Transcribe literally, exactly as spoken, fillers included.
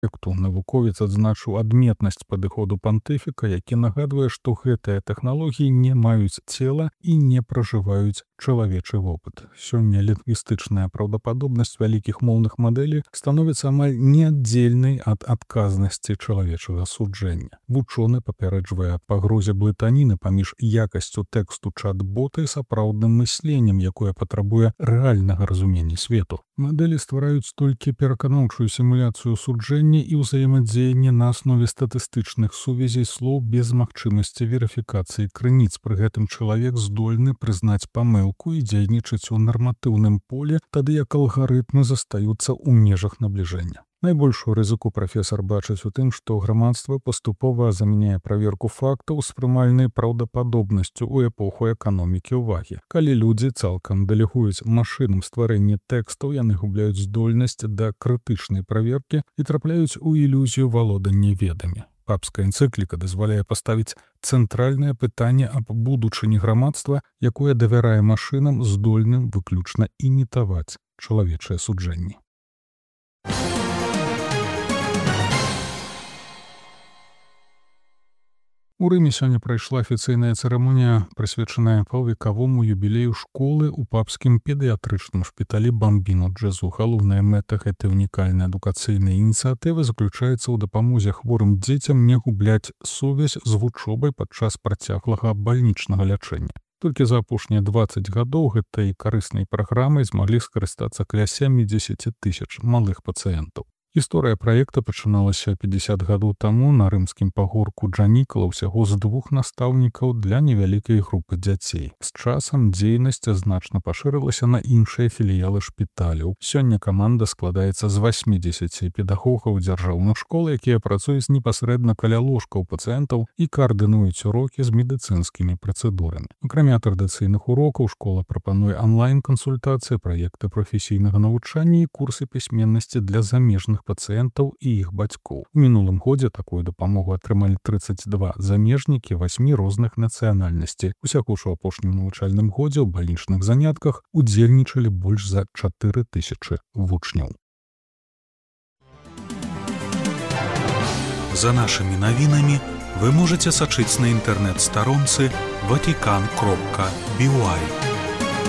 Проекту навуковец адзначыў адметнасць падыходу пантыфіка, які нагадвае, што гэтыя тэхналогіі не маюць цела і не пражываюць чалавечы вопыт. Сёння лінгвістычная праўдападобнасць вялікіх моўных мадэлей становіцца амаль неаддзельнай ад адказнасці чалавечага суджэння. Вучоны папярэджвае аб пагрозе блытаніны паміж якасцю тэксту чат-бота і сапраўдным мысленнем, якое патрабуе рэальнага разумення свету. Мадэлі ствараюць толькі пераканаўчую сімуляцыю суджэння і ўзаемадзеянне на аснове статыстычных сувязей слоў без магчымасці верыфікацыі крыніц. Пры гэтым чалавек здольны прызнаць памылку і дзейнічаць у нарматыўным поле, тады як алгарытмы застаюцца ў межах набліжэння. Найбольшую рызыку прафесар бачыць у тым, што грамадства паступова замяняе праверку фактаў з прымальнай праўдападобнасцю ў эпоху эканомікі ўвагі. Калі людзі цалкам дэлегуюць машынам стварэнне тэкстаў, яны губляюць здольнасць да крытычнай праверкі і трапляюць у ілюзію валодання ведамі. Папская энцыкліка дазваляе паставіць цэнтральнае пытанне аб будучыні грамадства, якое давярае машынам, здольным выключна імітаваць чалавечыя суджэнні. У Рыме сёння прайшла афіцыйная цырымонія, прысвечаная паўвекавому юбілею школы ў папскім педыятрычным шпіталі Бамбіно Джезу. Галоўная мэта гэтай унікальнай адукацыйнай ініцыятывы заключаецца ў дапамозе хворым дзецям не губляць сувязь з вучобай падчас працяглага бальнічнага лячэння. Толькі за апошнія дваццаць гадоў гэтай карыснай праграмай змаглі скарыстацца каля сямдзесят тысяч малых пацыентаў. Гісторыя праекта пачыналася пятьдесят гадоў таму на рымскім пагорку Джанікала ўсяго з двух настаўнікаў для невялікай групы дзяцей. З часам дзейнасць значна пашырылася на іншыя філіялы шпіталяў. Сёння каманда складаецца з васьмідзесяці педагогаў дзяржаўных школ, якія працуюць непасрэдна каля ложкаў пацыентаў і каардынуюць урокі з медыцынскімі працэдурамі. Акрамя традыцыйных урокаў, школа прапануе онлайн-кансультацыі, праекты прафесійнага навучання і курсы пісьменнасці для замежных пацыентаў і іх бацькоў. У мінулым годзе такую дапамогу атрымалі трыццаць два замежнікі васьмі розных нацыянальнасцей. Усяго ж у апошнім навучальным годзе ў бальнічных занятках удзельнічалі больш за чатыры тысячы вучняў. За нашымі навінамі вы можаце сачыць на інтэрнэт-старонцы ватикан кропка би уай.